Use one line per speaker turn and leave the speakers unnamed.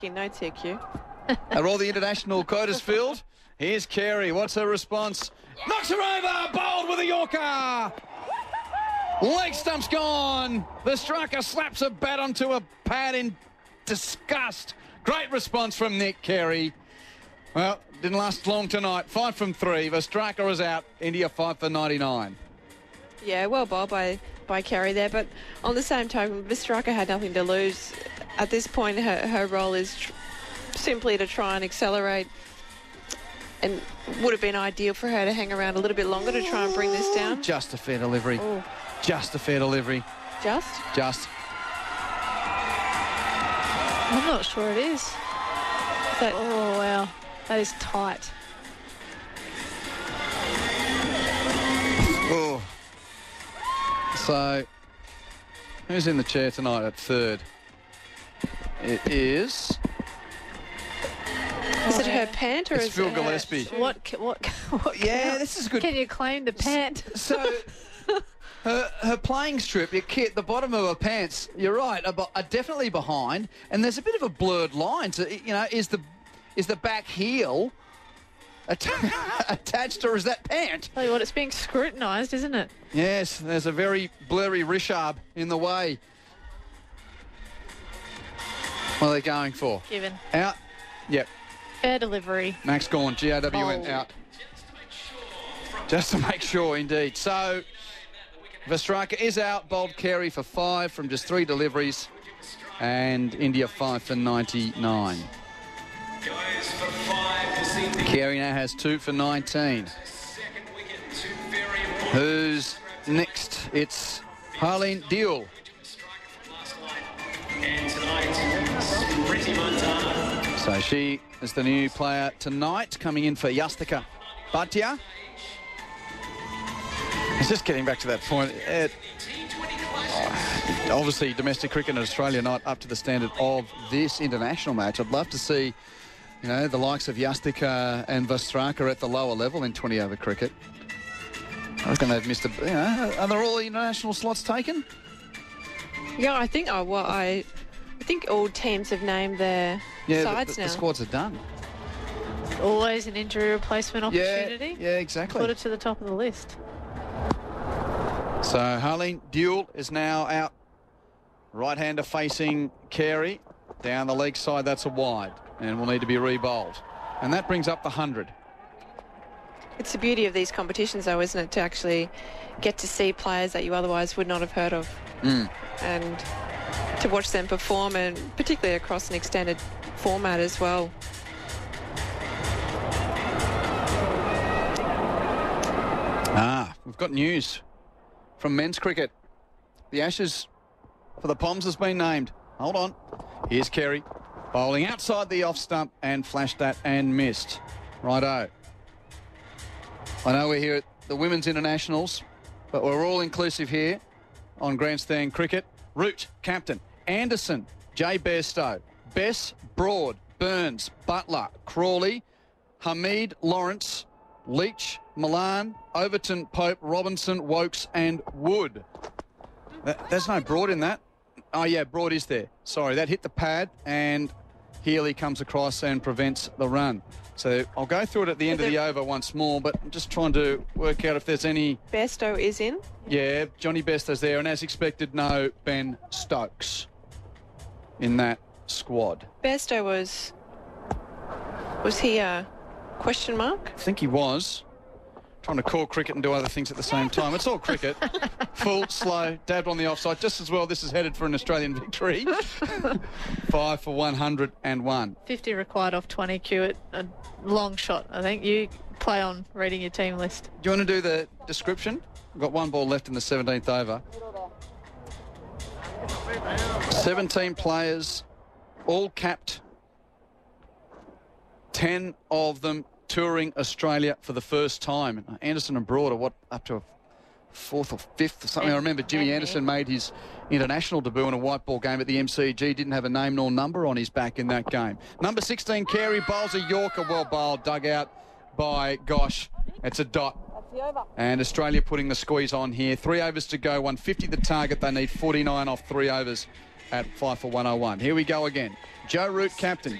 No TQ.
Are all the international quotas filled? Here's Carey. What's her response? Knocks her over. Bowled with a Yorker. Leg stump's gone. The striker slaps a bat onto a pad in disgust. Great response from Nick Carey. Well, didn't last long tonight. 5 from 3. The striker is out. India 5 for 99.
Yeah, well bowled by Carey there, but on the same token, Vistraka had nothing to lose. At this point, her role is simply to try and accelerate, and would have been ideal for her to hang around a little bit longer to try and bring this down.
Just a fair delivery.
Ooh.
Just a fair delivery.
Just?
I'm not sure it is. Oh, wow. That is tight.
Oh. So, who's in the chair tonight at third? It is...
Is it her pant or
it's
is
Phil
it
Gillespie.
What
Yeah, this is good.
Can you claim the pant?
So, her playing strip, your kit, the bottom of her pants, you're right, are definitely behind, and there's a bit of a blurred line. So, you know, is the back heel attached, or is that pant?
Tell you what, it's being scrutinised, isn't it?
Yes, there's a very blurry Richard in the way. What are they going for?
Given.
Out. Yep.
Fair delivery.
Max Gawn, GRWN
Bold.
out. Just to make sure, indeed. So, Vistraka is out. Bowled Carey for 5 from just 3 deliveries. And India 5 for 99. Carey now has 2 for 19. Who's next? It's Harleen Deol. So she is the new player tonight, coming in for Yastika Bhatia. It's just getting back to that point. Obviously, domestic cricket in Australia not up to the standard of this international match. I'd love to see, you know, the likes of Yastika and Vistraka at the lower level in 20-over cricket. I reckon they've missed a... You know, are there all the international slots taken?
Yeah, I think. I think all teams have named their sides now.
The squads are done.
Always an injury replacement opportunity.
Yeah, exactly.
Put it to the top of the list.
So Harleen Deol is now out. Right-hander facing Carey. Down the leg side, that's a wide. And will need to be re-bowled. And that brings up the 100.
It's the beauty of these competitions, though, isn't it, to actually get to see players that you otherwise would not have heard of. And to watch them perform, and particularly across an extended format as well.
We've got news from men's cricket. The Ashes for the Poms has been named. Hold on. Here's Carey bowling outside the off stump and flashed that and missed. Righto. I know we're here at the Women's Internationals, but we're all inclusive here on Grandstand Cricket. Root, captain. Anderson, Jay Bairstow, Bess, Broad, Burns, Butler, Crawley, Hamid, Lawrence, Leach, Milan, Overton, Pope, Robinson, Wokes and Wood. There's no Broad in that. Oh, yeah, Broad is there. Sorry, that hit the pad and Healy comes across and prevents the run. So I'll go through it at the end of the over once more, but I'm just trying to work out if there's any...
Bairstow is in?
Yeah, Johnny Bairstow's there, and as expected, no Ben Stokes in that squad.
Bairstow was he a question mark?
I think he was. Trying to call cricket and do other things at the same time. It's all cricket. Full, slow, dabbed on the offside. Just as well this is headed for an Australian victory. 5 for 101.
50 required off 20, Q. A long shot, I think. You play on reading your team list.
Do you want to do the description? We've got one ball left in the 17th over. 17 players, all capped. 10 of them touring Australia for the first time. Anderson and Broad are up to a 4th or 5th or something. I remember Jimmy Anderson made his international debut in a white ball game at the MCG. Didn't have a name nor number on his back in that game. Number 16, Carey bowls a Yorker, well bowled, dug out by Gosh. It's a dot. And Australia putting the squeeze on here. 3 overs to go, 150 the target. They need 49 off 3 overs at 5 for 101. Here we go again. Joe Root, captain.